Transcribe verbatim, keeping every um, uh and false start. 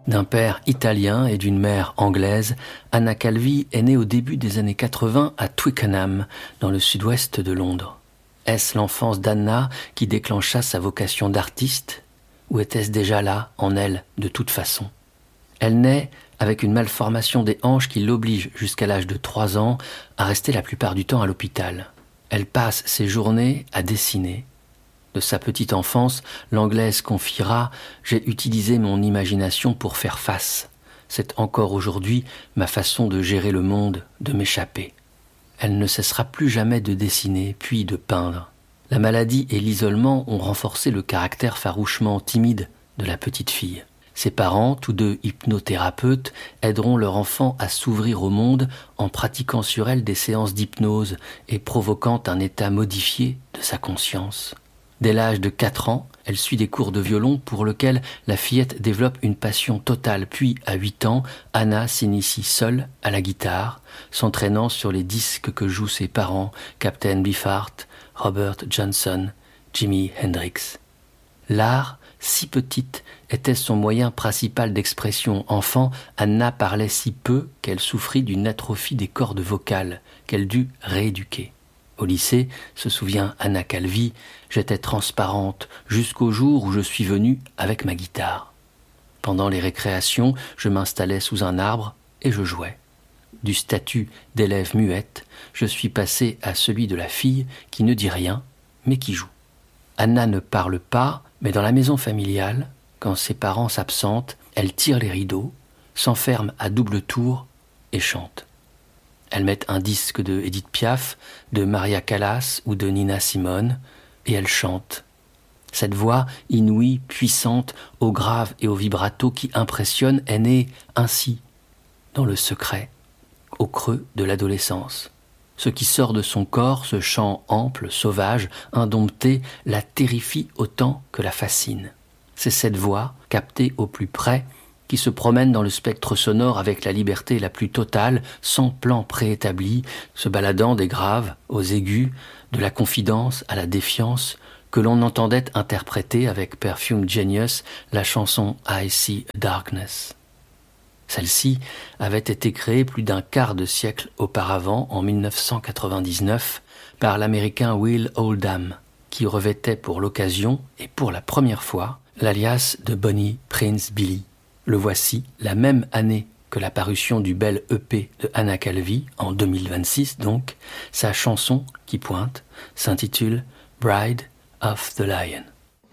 D'un père italien et d'une mère anglaise, Anna Calvi est née au début des années quatre-vingts à Twickenham, dans le sud-ouest de Londres. Est-ce l'enfance d'Anna qui déclencha sa vocation d'artiste, ou était-ce déjà là, en elle, de toute façon ? Elle naît avec une malformation des hanches qui l'oblige, jusqu'à l'âge de trois ans, à rester la plupart du temps à l'hôpital. Elle passe ses journées à dessiner. De sa petite enfance, l'Anglaise confiera « J'ai utilisé mon imagination pour faire face. C'est encore aujourd'hui ma façon de gérer le monde, de m'échapper. » Elle ne cessera plus jamais de dessiner, puis de peindre. La maladie et l'isolement ont renforcé le caractère farouchement timide de la petite fille. Ses parents, tous deux hypnothérapeutes, aideront leur enfant à s'ouvrir au monde en pratiquant sur elle des séances d'hypnose et provoquant un état modifié de sa conscience. Dès l'âge de quatre ans, elle suit des cours de violon pour lesquels la fillette développe une passion totale. Puis, à huit ans, Anna s'initie seule à la guitare, s'entraînant sur les disques que jouent ses parents, Captain Beefheart, Robert Johnson, Jimi Hendrix. L'art, si petite, était son moyen principal d'expression. Enfant, Anna parlait si peu qu'elle souffrit d'une atrophie des cordes vocales qu'elle dut rééduquer. Au lycée, se souvient Anna Calvi, j'étais transparente jusqu'au jour où je suis venue avec ma guitare. Pendant les récréations, je m'installais sous un arbre et je jouais. Du statut d'élève muette, je suis passée à celui de la fille qui ne dit rien, mais qui joue. Anna ne parle pas, mais dans la maison familiale, quand ses parents s'absentent, elle tire les rideaux, s'enferme à double tour et chante. Elle met un disque de Edith Piaf, de Maria Callas ou de Nina Simone, et elle chante. Cette voix inouïe, puissante, au grave et au vibrato qui impressionne est née ainsi, dans le secret, au creux de l'adolescence. Ce qui sort de son corps, ce chant ample, sauvage, indompté, la terrifie autant que la fascine. C'est cette voix, captée au plus près, qui se promène dans le spectre sonore avec la liberté la plus totale, sans plan préétabli, se baladant des graves aux aigus, de la confidence à la défiance, que l'on entendait interpréter avec Perfume Genius la chanson « I See a Darkness ». Celle-ci avait été créée plus d'un quart de siècle auparavant, en mille neuf cent quatre-vingt-dix-neuf, par l'Américain Will Oldham, qui revêtait pour l'occasion, et pour la première fois, l'alias de Bonnie Prince Billy. Le voici, la même année que la parution du bel E P de Anna Calvi, en deux mille vingt-six donc, sa chanson qui pointe s'intitule « Bride of the Lion ».